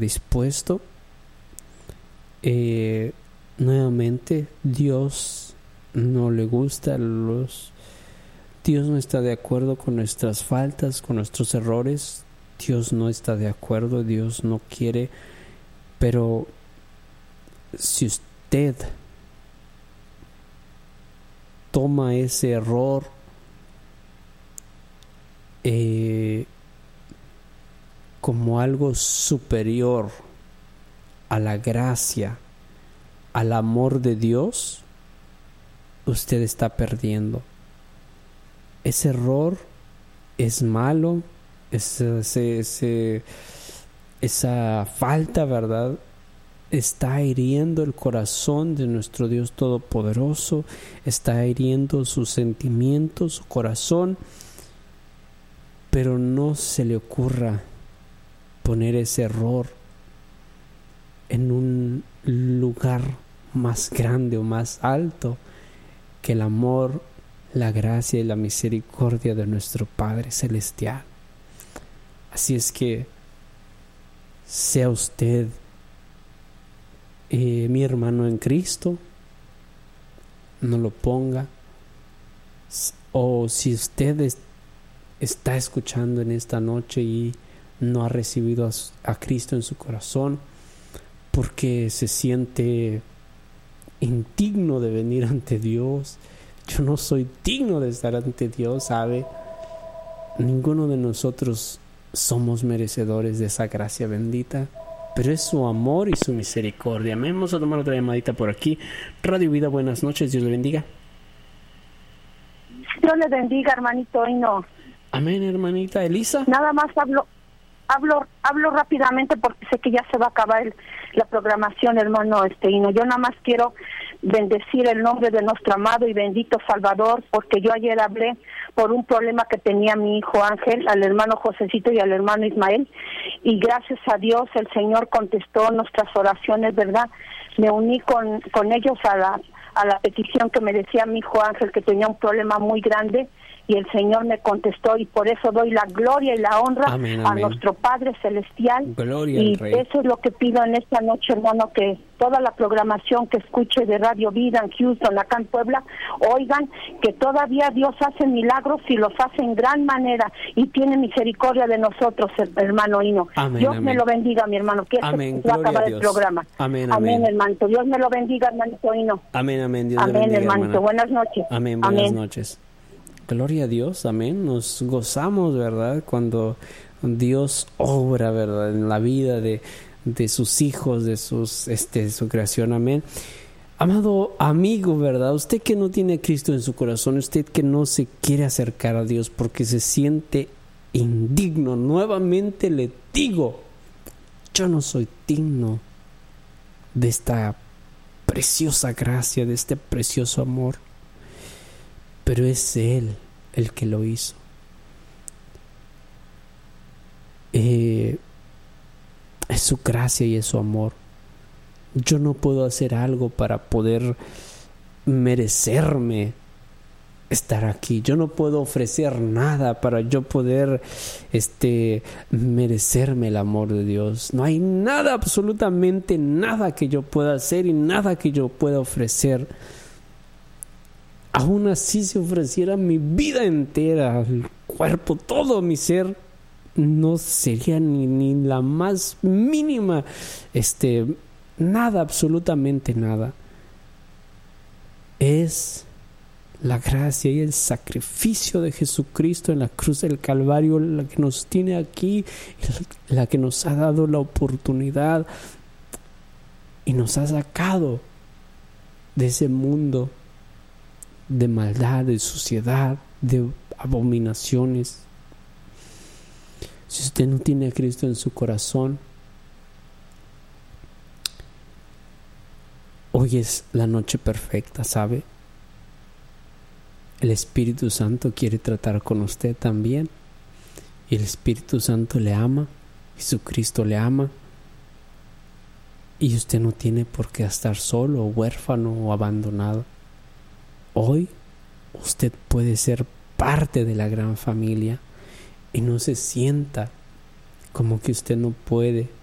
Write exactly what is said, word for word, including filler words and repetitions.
dispuesto. Eh, nuevamente, Dios no le gusta los... Dios no está de acuerdo con nuestras faltas, con nuestros errores. Dios no está de acuerdo, Dios no quiere. Pero si usted toma ese error eh, como algo superior a la gracia, al amor de Dios, usted está perdiendo. Ese error es malo, ese, ese, ese, esa falta, ¿verdad?, está hiriendo el corazón de nuestro Dios Todopoderoso, está hiriendo sus sentimientos, su corazón, pero no se le ocurra poner ese error en un lugar más grande o más alto que el amor, la gracia y la misericordia de nuestro Padre Celestial. Así es que sea usted eh, mi hermano en Cristo, no lo ponga. O si usted es, está escuchando en esta noche y no ha recibido a, a Cristo en su corazón porque se siente indigno de venir ante Dios. Yo no soy digno de estar ante Dios, ¿sabe? Ninguno de nosotros somos merecedores de esa gracia bendita, pero es su amor y su misericordia. Vamos a tomar otra llamadita por aquí. Radio Vida, buenas noches, Dios le bendiga. Dios le bendiga, hermanito Hino. Amén, hermanita Elisa. Nada más hablo hablo hablo rápidamente porque sé que ya se va a acabar el, la programación, hermano este Hino. Yo nada más quiero bendecir el nombre de nuestro amado y bendito Salvador, porque yo ayer hablé por un problema que tenía mi hijo Ángel, al hermano Josecito y al hermano Ismael, y gracias a Dios el Señor contestó nuestras oraciones, ¿verdad? Me uní con, con ellos a la, a la petición que me decía mi hijo Ángel, que tenía un problema muy grande, y el Señor me contestó, y por eso doy la gloria y la honra amén, a amén. nuestro Padre Celestial. Gloria y al Rey. Eso es lo que pido en esta noche, hermano, que toda la programación que escuche de Radio Vida en Houston, acá en Puebla, oigan que todavía Dios hace milagros y los hace en gran manera y tiene misericordia de nosotros, hermano Hino. Amén, Dios amén. me lo bendiga, mi hermano, que Amén, se va a gloria acabar a el Dios. programa. Amén, amén, amén. hermano. Dios me lo bendiga, hermanito Hino. Amén, amén. Dios amén, le bendiga, hermanito. hermana. Buenas noches. Amén, buenas amén. noches. Gloria a Dios, amén. Nos gozamos, ¿verdad?, cuando Dios obra, ¿verdad?, en la vida de, de sus hijos, de sus, este, de su creación, amén. Amado amigo, ¿verdad?, usted que no tiene a Cristo en su corazón, usted que no se quiere acercar a Dios porque se siente indigno, nuevamente le digo, yo no soy digno de esta preciosa gracia, de este precioso amor, pero es Él el que lo hizo. Eh, es su gracia y es su amor. Yo no puedo hacer algo para poder merecerme estar aquí. Yo no puedo ofrecer nada para yo poder este, merecerme el amor de Dios. No hay nada, absolutamente nada que yo pueda hacer y nada que yo pueda ofrecer. Aún así, si ofreciera mi vida entera, el cuerpo, todo mi ser, no sería ni, ni la más mínima, este, nada, absolutamente nada. Es la gracia y el sacrificio de Jesucristo en la cruz del Calvario la que nos tiene aquí, la que nos ha dado la oportunidad y nos ha sacado de ese mundo de maldad, de suciedad, de abominaciones. Si usted no tiene a Cristo en su corazón, hoy es la noche perfecta, ¿sabe? El Espíritu Santo quiere tratar con usted también. Y el Espíritu Santo le ama, Jesucristo le ama. Y usted no tiene por qué estar solo, huérfano o abandonado. Hoy usted puede ser parte de la gran familia y no se sienta como que usted no puede